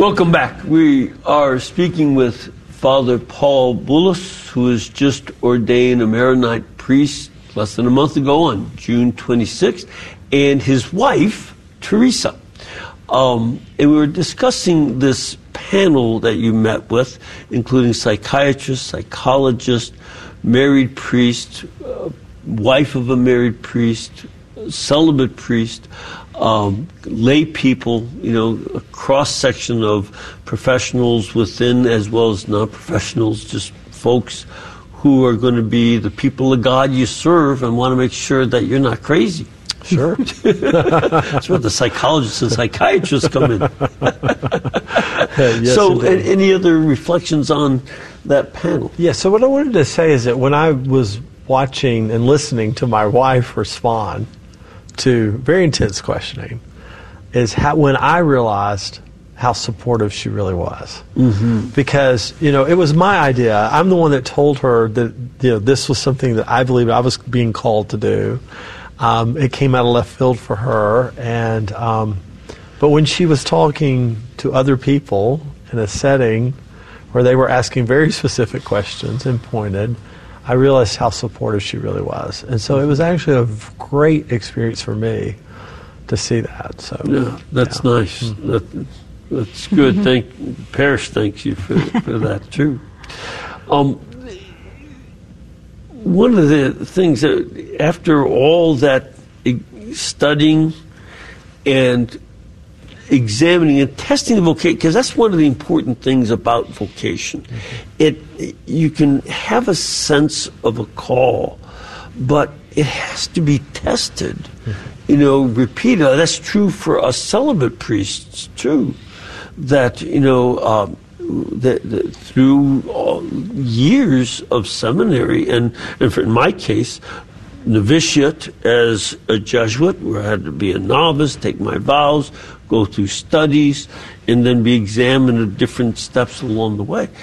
Welcome back. We are speaking with Father Paul Bullis, who is just ordained a Maronite priest less than a month ago on June 26th, and his wife, Teresa. And we were discussing this panel that you met with, including psychiatrists, psychologists, married priest, wife of a married priest, celibate priest, lay people, a cross-section of professionals within as well as non-professionals, just folks who are going to be the people of God you serve and want to make sure that you're not crazy. Sure. That's where the psychologists and psychiatrists come in. Yes, so, indeed. any other reflections on that panel? Yeah, so what I wanted to say is that when I was watching and listening to my wife respond to very intense questioning, is when I realized how supportive she really was. Mm-hmm. Because, it was my idea. I'm the one that told her that, this was something that I believed I was being called to do. It came out of left field for her, and but when she was talking to other people in a setting where they were asking very specific questions and pointed, I realized how supportive she really was. And so it was actually a great experience for me to see that. So yeah, that's nice. Mm-hmm. That's good. Mm-hmm. Parish thanks you for that too. One of the things that after all that studying and examining and testing the vocation, because that's one of the important things about vocation. Mm-hmm. You can have a sense of a call, but it has to be tested, repeated. That's true for us celibate priests too, that, that through years of seminary, and in my case, novitiate as a Jesuit, where I had to be a novice, take my vows, go through studies, and then be examined at different steps along the way.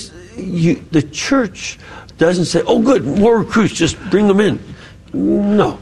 The church doesn't say, "Oh, good, more recruits, just bring them in." No.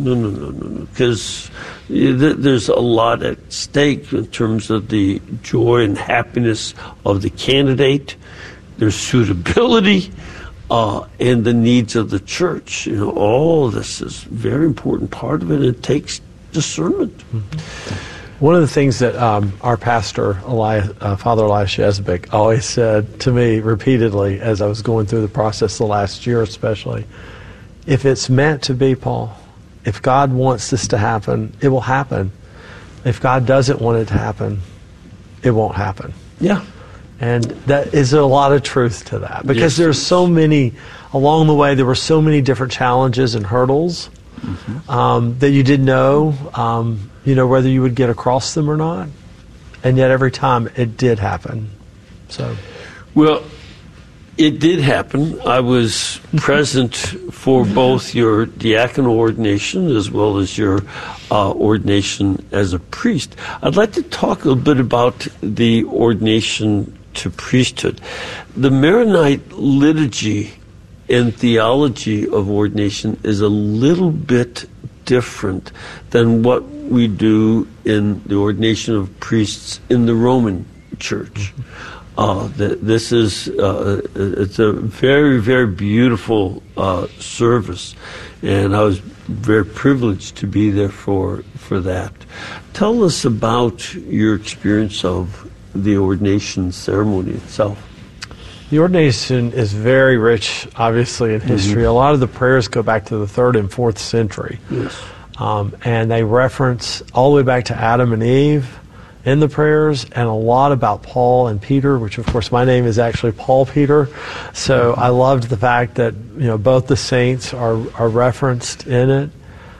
Because there's a lot at stake in terms of the joy and happiness of the candidate, their suitability, and the needs of the church. All of this is a very important part of it, and it takes discernment. Mm-hmm. One of the things that our pastor, Father Elias Shezbik, always said to me repeatedly as I was going through the process the last year especially, if it's meant to be, Paul, if God wants this to happen, it will happen. If God doesn't want it to happen, it won't happen. Yeah. And that is a lot of truth to that. Because there's so many, along the way, there were so many different challenges and hurdles that you didn't know, whether you would get across them or not. And yet every time it did happen. So, well, it did happen. I was present for both your diaconal ordination as well as your ordination as a priest. I'd like to talk a little bit about the ordination to priesthood. The Maronite liturgy and theology of ordination is a little bit different than what we do in the ordination of priests in the Roman Church. This is it's a very, very beautiful service, and I was very privileged to be there for that. Tell us about your experience of the ordination ceremony itself. The ordination is very rich, obviously, in history. A lot of the prayers go back to the 3rd and 4th century. Yes. And they reference all the way back to Adam and Eve in the prayers, and a lot about Paul and Peter, which of course my name is actually Paul Peter. So I loved the fact that both the saints are referenced in it.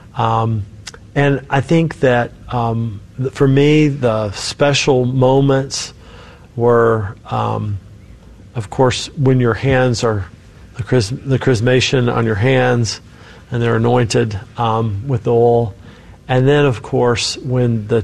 And I think that for me the special moments were, of course, when your hands are the chrismation on your hands and they're anointed with oil, and then of course when the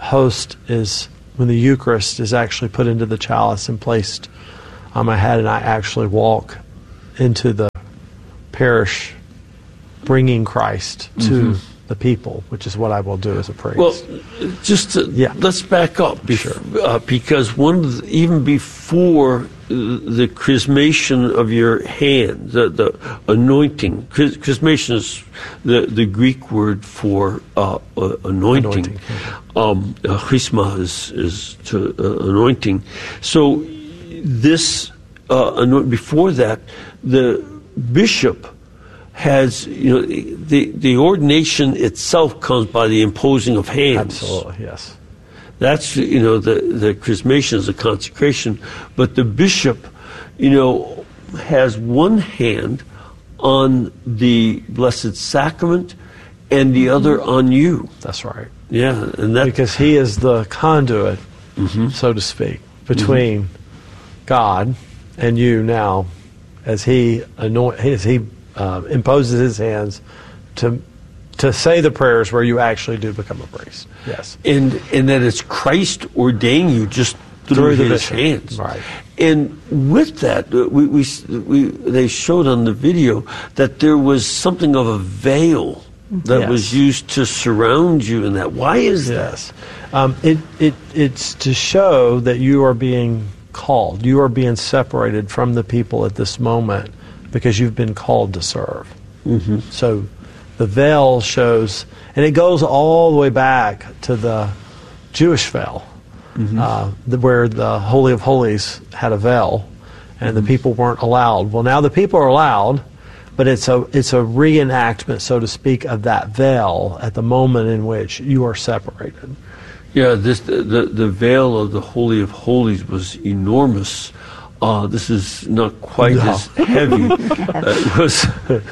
Eucharist is actually put into the chalice and placed on my head, and I actually walk into the parish bringing Christ to the people, which is what I will do as a priest. Well, let's back up, because even before the chrismation of your hand, the anointing. Chrismation is the Greek word for anointing. Chrisma is to anointing. So this before that, the bishop has, the ordination itself comes by the imposing of hands. Absolutely, yes. That's, the chrismation is a consecration, but the bishop, has one hand on the Blessed Sacrament and the other on you. That's right. Yeah, and that because he is the conduit, so to speak, between God and you now, as he imposes his hands to say the prayers where you actually do become a priest. Yes. And that it's Christ ordaining you just through his hands. Right. And with that, they showed on the video that there was something of a veil that was used to surround you in that. Why is that? It's to show that you are being called. You are being separated from the people at this moment because you've been called to serve. So the veil shows, and it goes all the way back to the Jewish veil, where the Holy of Holies had a veil, and the people weren't allowed. Well, now the people are allowed, but it's a reenactment, so to speak, of that veil at the moment in which you are separated. Yeah, the veil of the Holy of Holies was enormous. This is not quite as heavy. It was.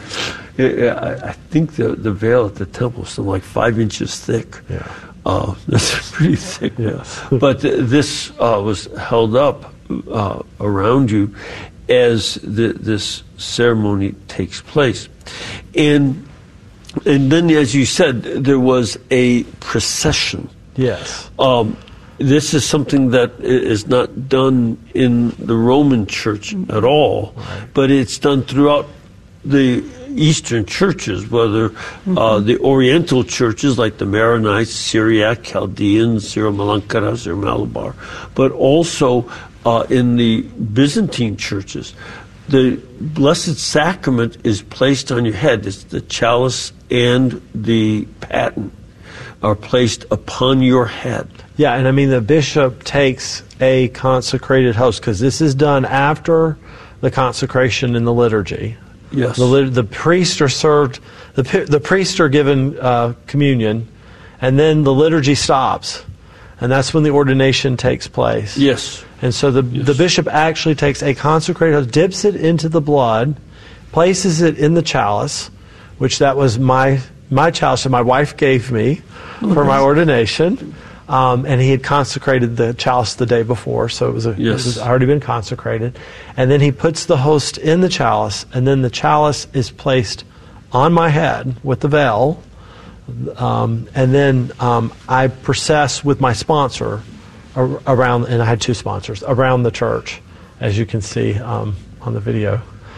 I think the veil at the temple was something like 5 inches thick. Yeah. That's pretty thick. Yes. But this was held up around you as this ceremony takes place. And then, as you said, there was a procession. Yes. This is something that is not done in the Roman Church at all, but it's done throughout the Eastern churches, whether the Oriental churches like the Maronites, Syriac, Chaldean, Syro-Malankara, Syro-Malabar, but also in the Byzantine churches. The Blessed Sacrament is placed on your head. It's the chalice and the paten are placed upon your head. Yeah, and I mean the bishop takes a consecrated host, because this is done after the consecration in the liturgy. Yes. The priests are served, the priests are given communion, and then the liturgy stops. And that's when the ordination takes place. Yes. And so the bishop actually takes a consecrated host, dips it into the blood, places it in the chalice, which that was my chalice that my wife gave me for my ordination. And he had consecrated the chalice the day before, so it was already been consecrated. And then he puts the host in the chalice, and then the chalice is placed on my head with the veil. And then I process with my sponsor around, and I had 2 sponsors, around the church, as you can see on the video.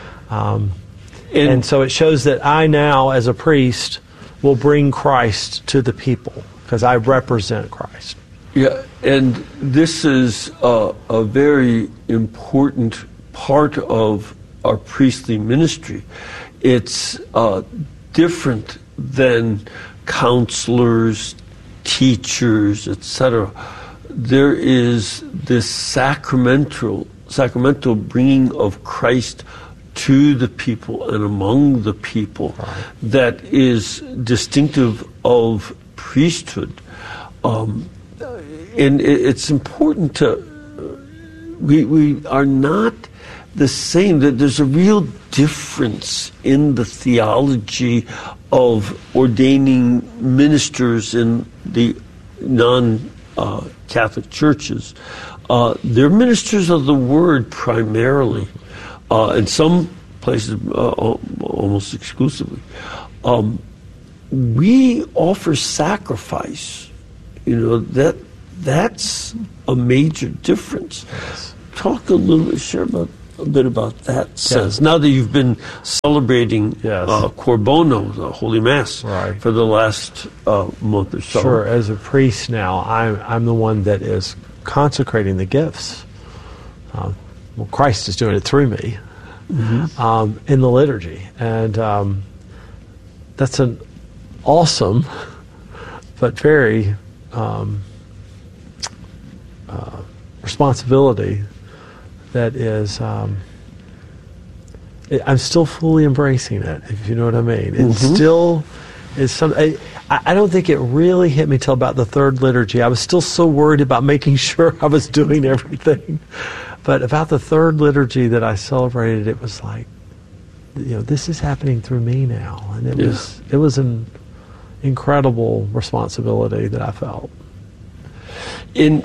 And so it shows that I now, as a priest, will bring Christ to the people, because I represent Christ. Yeah, and this is a very important part of our priestly ministry. It's different than counselors, teachers, etc. There is this sacramental bringing of Christ to the people and among the people that is distinctive of priesthood. And it's important to, we are not the same. There's a real difference in the theology of ordaining ministers in the non-Catholic churches. They're ministers of the word primarily, in some places almost exclusively. We offer sacrifice. That's a major difference. Yes. Talk a little bit, share about a bit about that sense? Now that you've been celebrating Corbono, the Holy Mass, for the last month or so. Sure. As a priest now, I'm the one that is consecrating the gifts. Well, Christ is doing it through me in the liturgy. And that's an awesome but very responsibility that is, I'm still fully embracing it, if you know what I mean. It still is something. I don't think it really hit me till about the third liturgy. I was still so worried about making sure I was doing everything. But about the third liturgy that I celebrated, it was like, this is happening through me now. And it was an incredible responsibility that I felt. It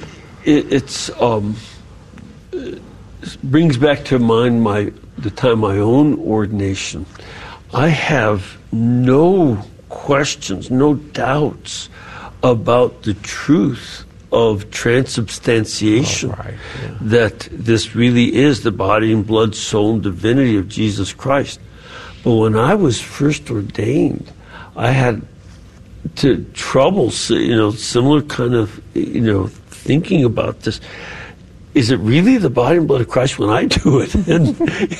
brings back to mind the time my own ordination. I have no questions, no doubts about the truth of transubstantiation, that this really is the body and blood, soul, and divinity of Jesus Christ. But when I was first ordained, I had trouble, similar kind of, thinking about this. Is it really the body and blood of Christ when I do it? And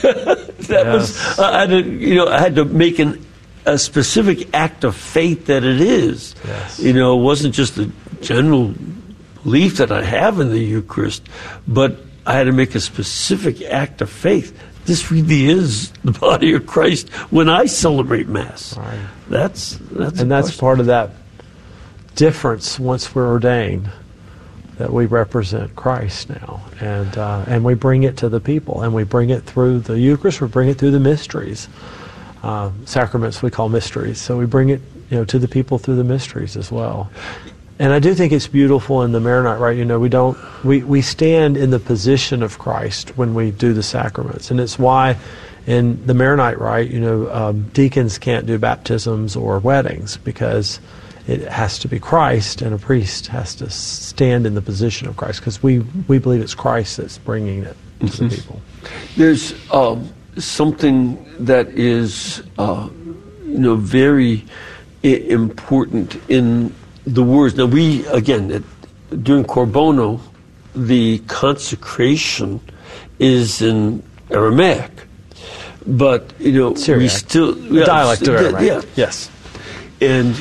I had to make a specific act of faith that it is. It wasn't just a general belief that I have in the Eucharist, but I had to make a specific act of faith. This really is the body of Christ when I celebrate Mass. That's part of that difference once we're ordained, that we represent Christ now, and we bring it to the people, and we bring it through the Eucharist. We bring it through the mysteries, sacraments we call mysteries. So we bring it, to the people through the mysteries as well. And I do think it's beautiful in the Maronite Rite. We stand in the position of Christ when we do the sacraments, and it's why in the Maronite Rite, deacons can't do baptisms or weddings, because it has to be Christ, and a priest has to stand in the position of Christ, because we believe it's Christ that's bringing it to the people. There's something that is, very important in the words. Now, during Corbono, the consecration is in Aramaic, but Syriac. We still the dialect of Aramaic. Yeah. Yes. And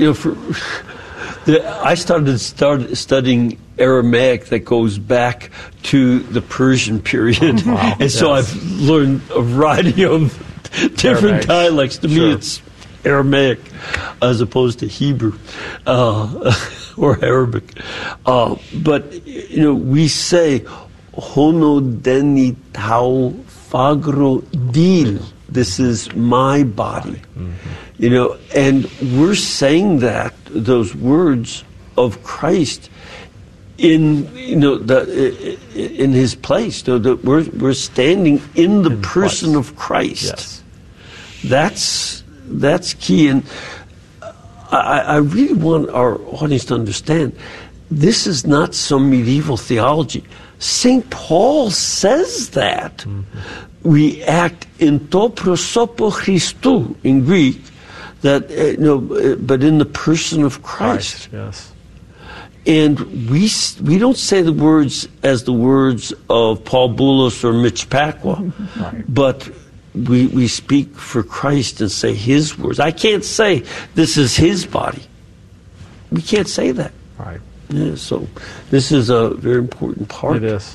I started studying Aramaic that goes back to the Persian period, and so I've learned a variety of different dialects. To me, it's Aramaic as opposed to Hebrew or Arabic. But we say "Hono deni tau fagro dil." This is my body. And we're saying those words of Christ in in His place. That we're standing in the person of Christ. Yes. That's key, and I really want our audience to understand this is not some medieval theology. St. Paul says that. We act in to prosopo Christou in Greek, that but in the person of Christ. Yes. And we don't say the words as the words of Paul Boulos or Mitch Pacwa, but we speak for Christ and say His words. I can't say this is His body. We can't say that. Right. Yeah, so this is a very important part. It is.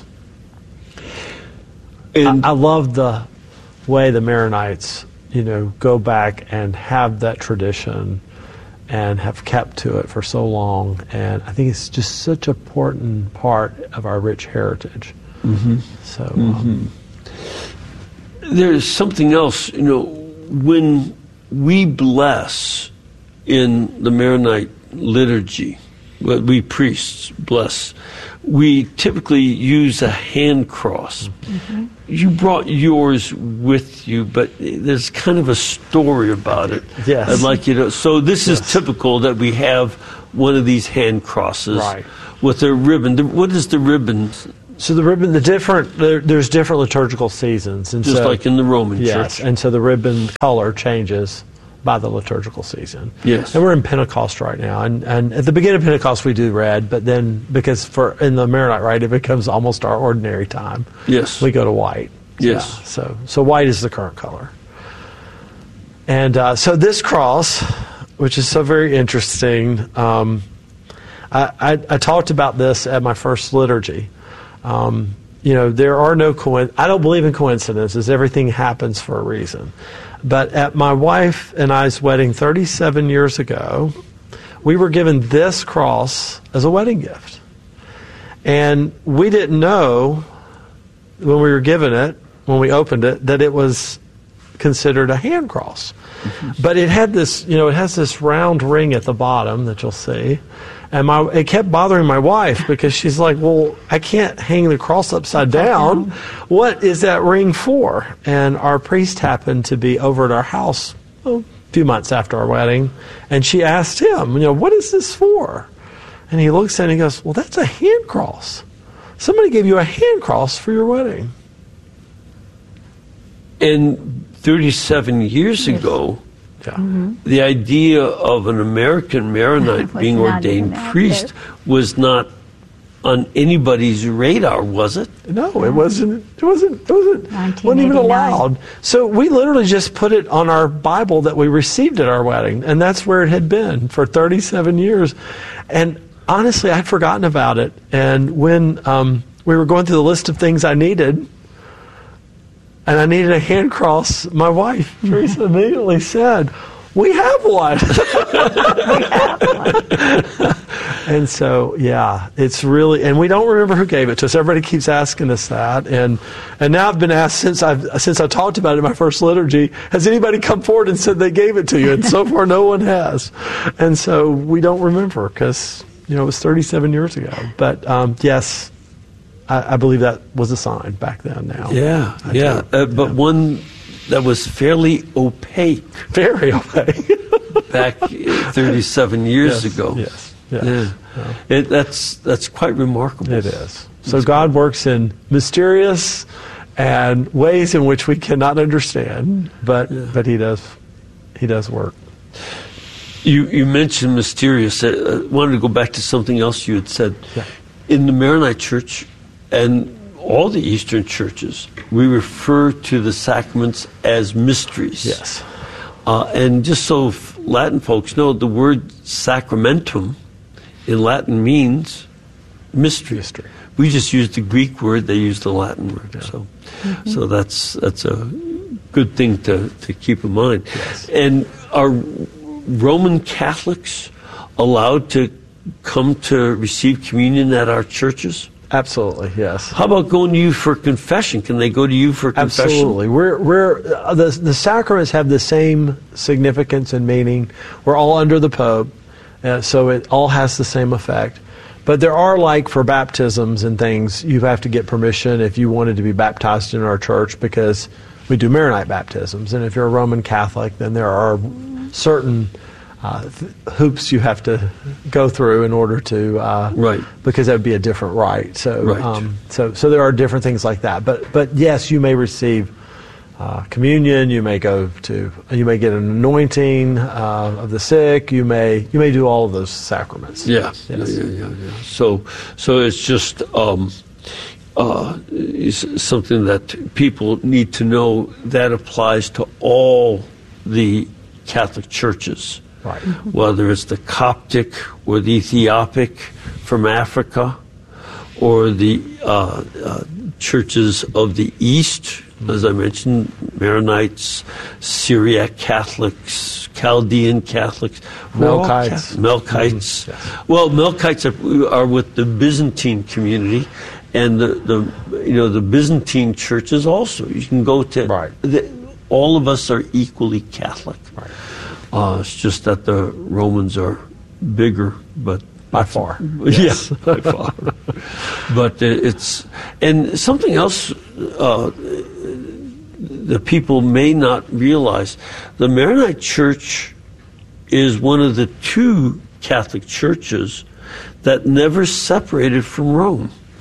And I love the way the Maronites, go back and have that tradition and have kept to it for so long. And I think it's just such an important part of our rich heritage. So there's something else, when we bless in the Maronite liturgy, we priests bless, we typically use a hand cross. You brought yours with you, but there's kind of a story about it. Yes. I'd like you to. So this is typical that we have one of these hand crosses with a ribbon. What is the ribbon? So the ribbon, there's different liturgical seasons, and Just so, like in the Roman yes, church. and so the ribbon color changes by the liturgical season. Yes. And we're in Pentecost right now, and at the beginning of Pentecost we do red, but then because in the Maronite rite it becomes almost our ordinary time. Yes. We go to white. Yes. Yeah, so white is the current color. And so this cross, which is so very interesting, I talked about this at my first liturgy. There are no I don't believe in coincidences. Everything happens for a reason. But at my wife and I's wedding 37 years ago, we were given this cross as a wedding gift. And we didn't know when we were given it, when we opened it, that it was considered a hand cross. Mm-hmm. But it had this, it has this round ring at the bottom that you'll see. And it kept bothering my wife because she's like, well, I can't hang the cross upside down. What is that ring for? And our priest happened to be over at our house a few months after our wedding. And she asked him, what is this for? And he looks at it and he goes, well, that's a hand cross. Somebody gave you a hand cross for your wedding. And 37 years ago, the idea of an American Maronite being ordained priest was not on anybody's radar, was it? No, it wasn't. It wasn't even allowed. So we literally just put it on our Bible that we received at our wedding, and that's where it had been for 37 years. And honestly, I'd forgotten about it. And when we were going through the list of things I needed, and I needed a hand cross, my wife, Teresa, immediately said, we have one. And so, it's really, and we don't remember who gave it to us. Everybody keeps asking us that. And now I've been asked since I talked about it in my first liturgy, has anybody come forward and said they gave it to you? And so far, no one has. And so we don't remember because, it was 37 years ago. But yes, I believe that was a sign back then now. But one that was fairly opaque. Very opaque. Back 37 years ago. Yes. That's quite remarkable. It is. So God works in mysterious and ways in which we cannot understand, but He does work. You mentioned mysterious. I wanted to go back to something else you had said. Yeah. In the Maronite Church and all the Eastern churches, we refer to the sacraments as mysteries. Yes. And just so Latin folks know, the word sacramentum in Latin means mystery. We just use the Greek word, they use the Latin word. Yeah. So that's a good thing to keep in mind. Yes. And are Roman Catholics allowed to come to receive communion at our churches? Absolutely, yes. How about going to you for confession? Can they go to you for confession? Absolutely. The sacraments have the same significance and meaning. We're all under the Pope, so it all has the same effect. But there are, for baptisms and things, you have to get permission if you wanted to be baptized in our church because we do Maronite baptisms. And if you're a Roman Catholic, then there are certain hoops you have to go through in order to because that would be a different rite. So so there are different things like that. But yes, you may receive communion. You may get an anointing of the sick. You may do all of those sacraments. Yeah. So it's just is something that people need to know that applies to all the Catholic churches. Right. Whether it's the Coptic or the Ethiopic from Africa, or the churches of the East, as I mentioned, Maronites, Syriac Catholics, Chaldean Catholics, Melkites. Melkites. Yes. Well, Melkites are with the Byzantine community, and the Byzantine churches also. You can go to. All of us are equally Catholic. Right. It's just that the Romans are bigger, but by far. Yes, by far. But it's and something else the people may not realize: the Maronite Church is one of the two Catholic churches that never separated from Rome.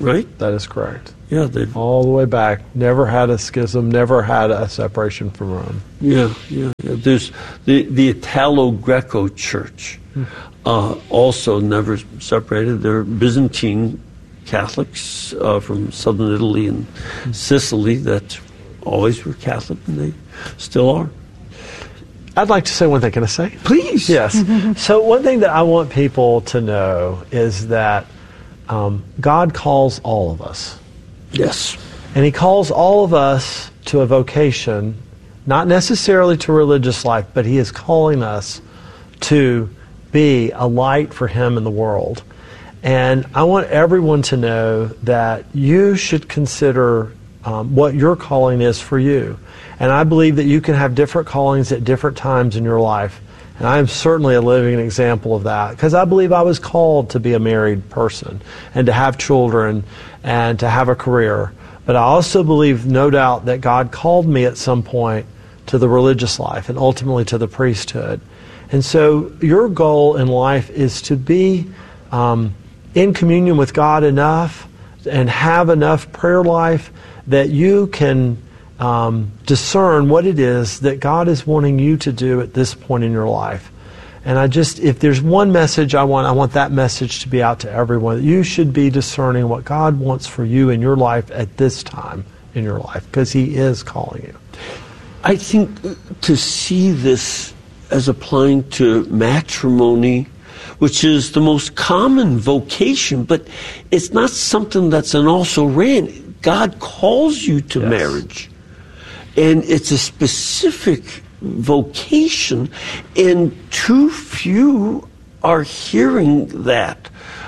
right? That is correct. Yeah, they've All the way back. Never had a schism, never had a separation from Rome. Yeah. There's the Italo-Greco Church, also never separated. They're Byzantine Catholics from southern Italy and Sicily that always were Catholic, and they still are. I'd like to say one thing. Can I say? Please. Yes. So one thing that I want people to know is that God calls all of us. Yes. And He calls all of us to a vocation, not necessarily to religious life, but He is calling us to be a light for Him in the world. And I want everyone to know that you should consider what your calling is for you. And I believe that you can have different callings at different times in your life. And I am certainly a living example of that, because I believe I was called to be a married person and to have children and to have a career. But I also believe, no doubt, that God called me at some point to the religious life and ultimately to the priesthood. And so your goal in life is to be in communion with God enough and have enough prayer life that you can discern what it is that God is wanting you to do at this point in your life. And if there's one message I want that message to be out to everyone. You should be discerning what God wants for you in your life at this time in your life, because He is calling you. I think to see this as applying to matrimony, which is the most common vocation, but it's not something that's an also-ran. God calls you to marriage. And it's a specific vocation, and too few are hearing that,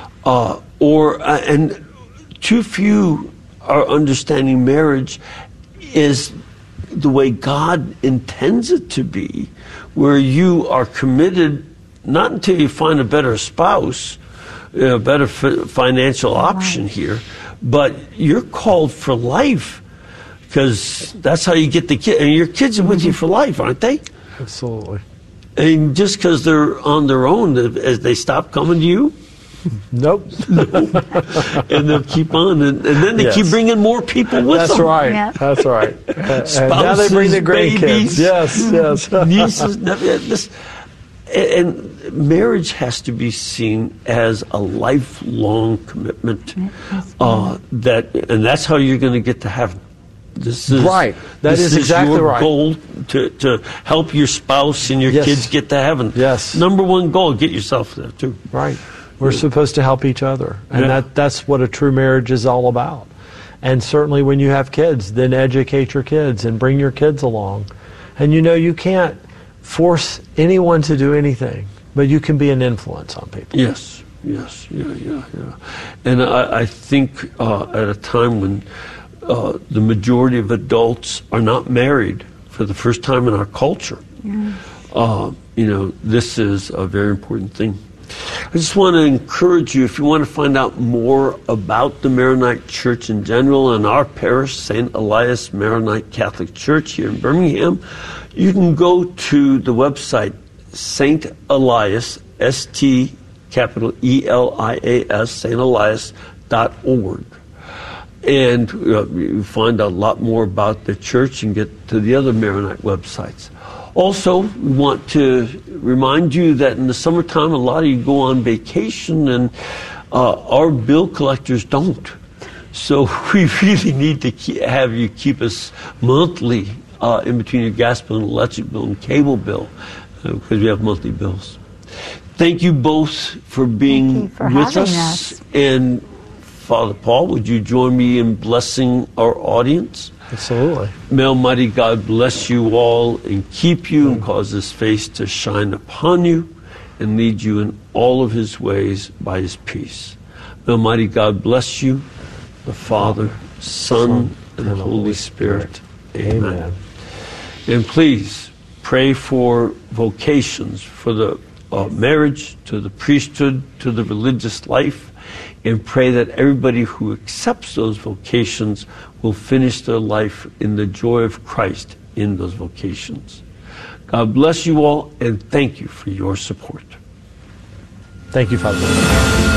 and too few are understanding marriage is the way God intends it to be, where you are committed not until you find a better spouse, a better financial option here, but you're called for life. Because that's how you get the kid. And your kids are with you for life, aren't they? Absolutely. And just because they're on their own, as they stop coming to you? Nope. And they'll keep on. And then they keep bringing more people with That's them. Right. Yeah. That's right. Spouses, and now they bring the grandkids. babies, Yes. nieces. And marriage has to be seen as a lifelong commitment. And that's how you're going to get to heaven. This is right. That is exactly your right. goal to help your spouse and your kids get to heaven. Yes. Number one goal, get yourself there too. Right. We're supposed to help each other. And that's what a true marriage is all about. And certainly when you have kids, then educate your kids and bring your kids along. And you can't force anyone to do anything, but you can be an influence on people. Yes. Yeah. And I think at a time when the majority of adults are not married for the first time in our culture. This is a very important thing. I just want to encourage you, if you want to find out more about the Maronite Church in general and our parish, St. Elias Maronite Catholic Church here in Birmingham, you can go to the website St. Elias, STELIAS, stelias.org. And you find out a lot more about the church and get to the other Maronite websites. Also, we want to remind you that in the summertime, a lot of you go on vacation, and our bill collectors don't. So we really need to have you keep us monthly in between your gas bill and electric bill and cable bill, because we have monthly bills. Thank you both for being with us. And Father Paul, would you join me in blessing our audience? Absolutely. May Almighty God bless you all and keep you and cause His face to shine upon you and lead you in all of His ways by His peace. May Almighty God bless you, the Father, Son, and the Holy Spirit. Amen. And please pray for vocations, for the marriage, to the priesthood, to the religious life, and pray that everybody who accepts those vocations will finish their life in the joy of Christ in those vocations. God bless you all, and thank you for your support. Thank you, Father.